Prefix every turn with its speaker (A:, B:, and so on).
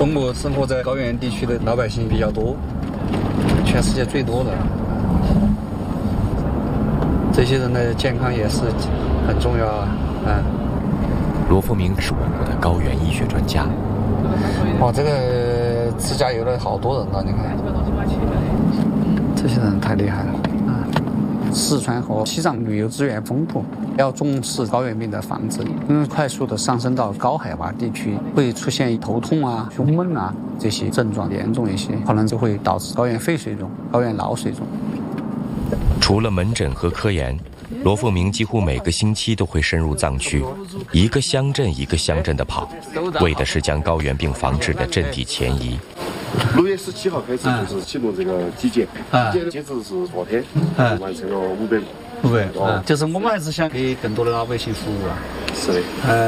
A: 中国生活在高原地区的老百姓比较多，全世界最多的。这些人的健康也是很重要啊。
B: 罗福明是我国的高原医学专家。
A: 哇，这个自驾游的好多人了，你看，这些人太厉害了。四川和西藏旅游资源丰富，要重视高原病的防治。因为快速的上升到高海拔地区，会出现头痛啊、胸闷啊这些症状严重一些，可能就会导致高原肺水肿、高原脑水肿。
B: 除了门诊和科研，罗凤鸣几乎每个星期都会深入藏区，一个乡镇一个乡镇的跑，为的是将高原病防治的阵地前移。
C: 6月17号开始就是启动这个体检，截止是昨天，完成了500。
A: 就是我们还是想给更多的老百姓服务啊。
C: 是的。